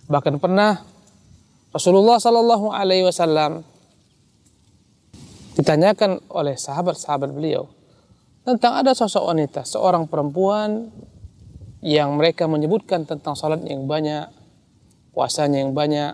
Bahkan pernah Rasulullah Sallallahu Alaihi Wasallam ditanyakan oleh sahabat-sahabat beliau tentang ada sosok wanita, seorang perempuan yang mereka menyebutkan tentang salat yang banyak, puasanya yang banyak.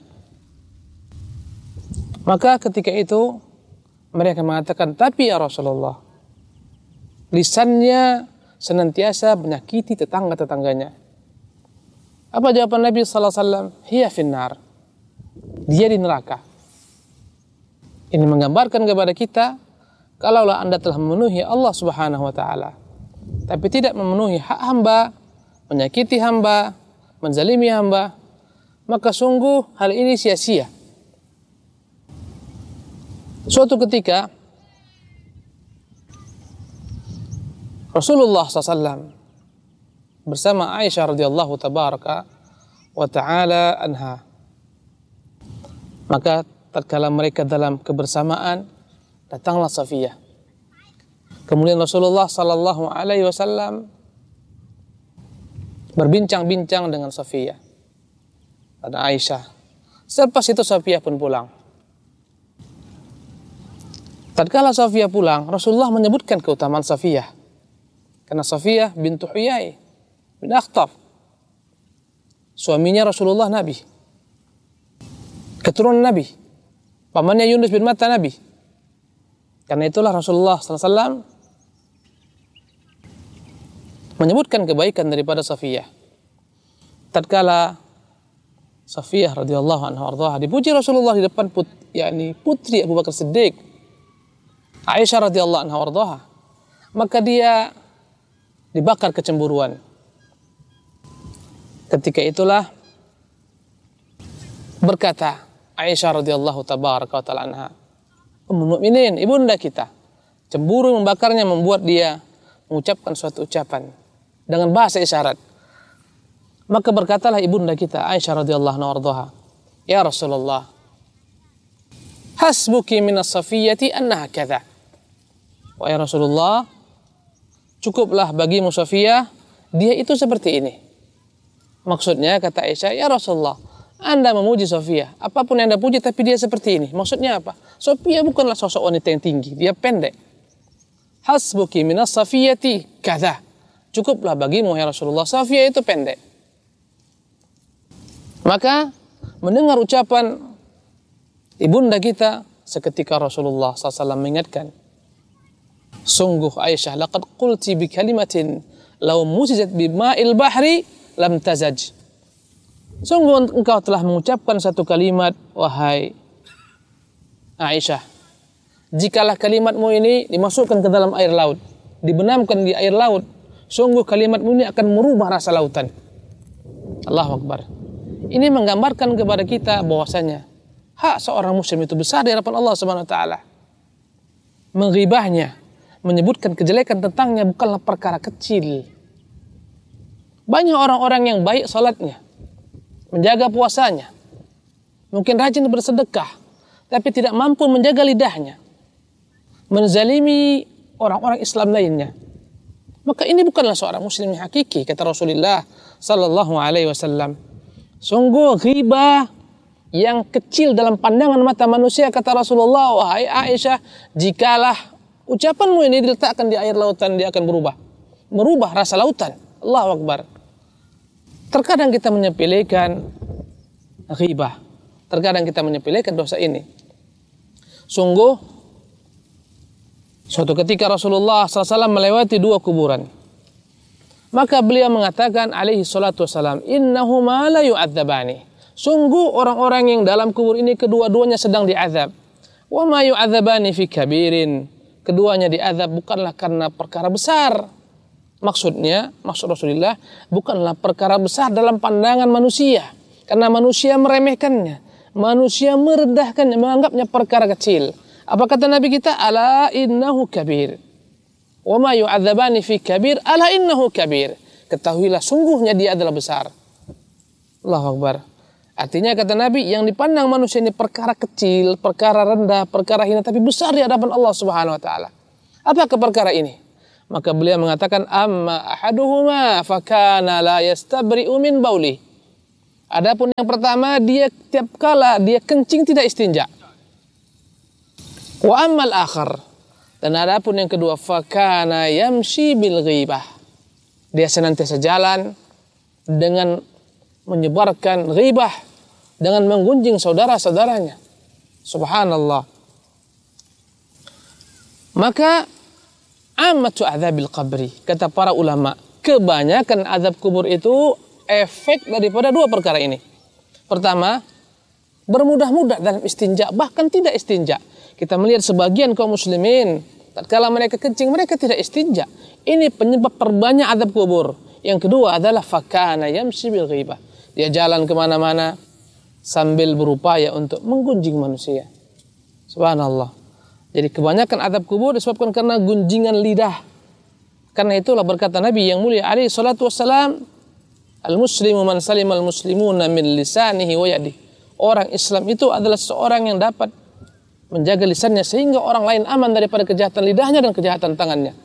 Maka ketika itu mereka mengatakan, tapi ya Rasulullah, lisannya senantiasa menyakiti tetangga-tetangganya. Apa jawaban Nabi sallallahu alaihi wasallam? Hiya finnar. Dia di neraka. Ini menggambarkan kepada kita, kalaulah Anda telah memenuhi Allah Subhanahu wa taala, tapi tidak memenuhi hak hamba, menyakiti hamba, menzalimi hamba, maka sungguh hal ini sia-sia. Suatu ketika Rasulullah SAW bersama Aisyah radhiyallahu tabaraka wa ta'ala anha. Maka tatkala mereka dalam kebersamaan, datanglah Safiyah. Kemudian Rasulullah sallallahu alaihi wasallam berbincang-bincang dengan Safiyah dan Aisyah. Selepas itu Safiyah pun pulang. Tatkala Safiyah pulang, Rasulullah menyebutkan keutamaan Safiyah. Karena Safiyah bintu Huyai bin Akhtab, suaminya Rasulullah Nabi, keturunan Nabi, pamannya Yunus bin Matta Nabi. Karena itulah Rasulullah SAW menyebutkan kebaikan daripada Safiyah. Tatkala Safiyah radhiyallahu anha ardhaha dipuji Rasulullah di depan putri Abu Bakar Siddiq, Aisyah radhiyallahu anha ardhaha, maka dia dibakar kecemburuan. Ketika itulah berkata Aisyah radhiyallahu tabaraka wa ta'ala anha, Ummul Mukminin, ibunda kita, cemburu membakarnya membuat dia mengucapkan suatu ucapan dengan bahasa isyarat. Maka berkatalah ibunda kita Aisyah radhiyallahu anha, ya Rasulullah, hasbuki minas Safiyyati annaha kadza. Wahai Rasulullah, cukuplah bagimu Safiyah, dia itu seperti ini. Maksudnya kata Aisyah, ya Rasulullah, Anda memuji Safiyah, apapun yang Anda puji tapi dia seperti ini. Maksudnya apa? Safiyah bukanlah sosok wanita yang tinggi, dia pendek. Hasbuki minas Safiyyati kadza. Cukuplah bagimu ya Rasulullah, Safiyah itu pendek. Maka mendengar ucapan ibunda kita, seketika Rasulullah SAW mengingatkan, sungguh Aisyah, laqad qulti bi kalimatin law musijat bi ma'il bahri lam tazaj. Sungguh engkau telah mengucapkan satu kalimat, wahai Aisyah, jikalah kalimatmu ini dimasukkan ke dalam air laut, dibenamkan di air laut, sungguh kalimatmu ini akan merubah rasa lautan. Allahu Akbar. Ini menggambarkan kepada kita bahwasanya hak seorang muslim itu besar di hadapan Allah Subhanahu wa taala. Menghibahnya, menyebutkan kejelekan tentangnya bukanlah perkara kecil. Banyak orang-orang yang baik salatnya, menjaga puasanya, mungkin rajin bersedekah, tapi tidak mampu menjaga lidahnya, menzalimi orang-orang Islam lainnya. Maka ini bukanlah seorang muslim yang hakiki, kata Rasulullah sallallahu alaihi wasallam. Sungguh ghibah yang kecil dalam pandangan mata manusia, kata Rasulullah, wahai Aisyah, jikalah ucapanmu ini diletakkan di air lautan, dia akan merubah rasa lautan. Allahu Akbar. Terkadang kita menyepelekan ghibah, terkadang kita menyepelekan dosa ini. Sungguh suatu ketika Rasulullah SAW melewati dua kuburan, maka beliau mengatakan alaihi salatu wassalam, innahuma la yu'adzabani. Sungguh orang-orang yang dalam kubur ini kedua-duanya sedang diazab. Wa ma yu'adzabani fi kabirin. Keduanya diazab bukanlah karena perkara besar. Maksud Rasulullah bukanlah perkara besar dalam pandangan manusia, karena manusia meremehkannya, manusia merendahkannya, menganggapnya perkara kecil. Apa kata Nabi kita? Ala innahu kabir. Wa ma yu'adzabani fi kabir, ala innahu kabir. Ketahuilah sungguhnya dia adalah besar. Allahu Akbar. Artinya kata Nabi, yang dipandang manusia ini perkara kecil, perkara rendah, perkara hina, tapi besar di hadapan Allah Subhanahu wa taala. Apakah perkara ini? Maka beliau mengatakan, amma ahaduhuma fakana la yastabri'u min bauli. Adapun yang pertama, dia tiap kala dia kencing tidak istinja. Wa ammal akhar, dan adapun yang kedua, fakana yamshi bil ghibah. Dia senantiasa jalan dengan menyebarkan ghibah, dengan menggunjing saudara-saudaranya. Subhanallah. Maka ammatu adzabil qabri, kata para ulama, kebanyakan azab kubur itu efek daripada dua perkara ini. Pertama, bermudah-mudah dalam istinja, bahkan tidak istinja. Kita melihat sebagian kaum muslimin, tatkala mereka kencing, mereka tidak istinja. Ini penyebab perbanyak azab kubur. Yang kedua adalah fakana yamshi bil ghibah. Dia jalan kemana-mana sambil berupaya untuk menggunjing manusia. Subhanallah. Jadi kebanyakan azab kubur disebabkan karena gunjingan lidah. Karena itulah berkata Nabi yang mulia alaihi salatu wassalam, al-muslimu man salimal muslimuna min lisanihi wa yadihi. Orang Islam itu adalah seorang yang dapat menjaga lisannya sehingga orang lain aman daripada kejahatan lidahnya dan kejahatan tangannya.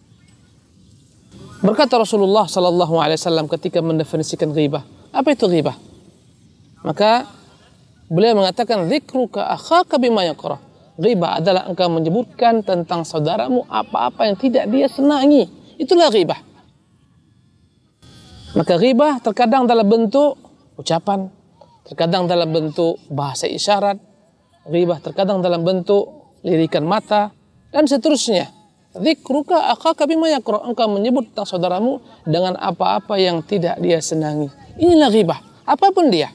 Berkata Rasulullah sallallahu alaihi wasallam ketika mendefinisikan ghibah, apa itu ghibah? Maka beliau mengatakan, dzikruka akhaka bima yakrah. Ghibah adalah engkau menyebutkan tentang saudaramu apa-apa yang tidak dia senangi. Itulah ghibah. Maka ghibah terkadang dalam bentuk ucapan, terkadang dalam bentuk bahasa isyarat, ghibah terkadang dalam bentuk lirikan mata, dan seterusnya. Dzikruka akhaka bima yakrah, engkau menyebut tentang saudaramu dengan apa-apa yang tidak dia senangi. Inilah ghibah, apapun dia.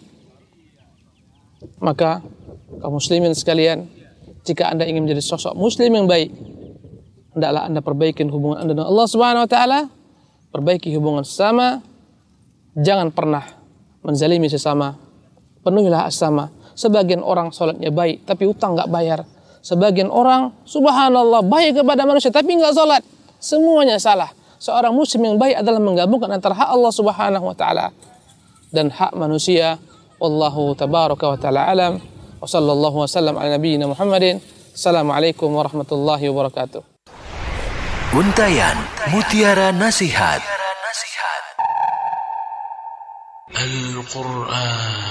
Maka kaum muslimin sekalian, jika Anda ingin menjadi sosok muslim yang baik, hendaklah Anda perbaiki hubungan Anda dengan Allah Subhanahu wa taala, perbaiki hubungan sesama, jangan pernah menzalimi sesama, penuhilah sesama. Sebagian orang sholatnya baik tapi utang enggak bayar. Sebagian orang subhanallah baik kepada manusia tapi enggak sholat. Semuanya salah. Seorang muslim yang baik adalah menggabungkan antara hak Allah Subhanahu wa taala dan hak manusia. Wallahu tabaraka wa ta'ala alam. Wa sallallahu wasallam ala nabiyyina Muhammadin. Assalamualaikum warahmatullahi wabarakatuh. Untayan Mutiara Nasihat Al-Quran.